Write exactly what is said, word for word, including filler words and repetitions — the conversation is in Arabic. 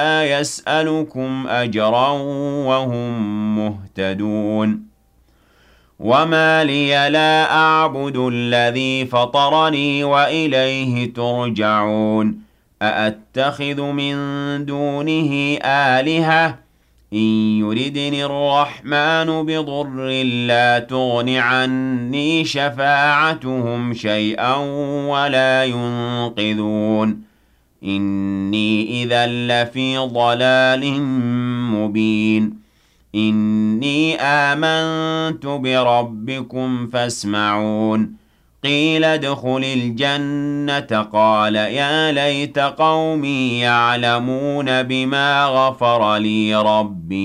يسألكم أجرا وهم مهتدون وما لي لا أعبد الذي فطرني وإليه ترجعون أأتخذ من دونه آلهة إن يردني الرحمن بضر لا تغن عني شفاعتهم شيئا ولا ينقذون إني إذا لفي ضلال مبين إني آمنت بربكم فاسمعون قيل ادخل الجنة قال يا ليت قومي يعلمون بما غفر لي ربي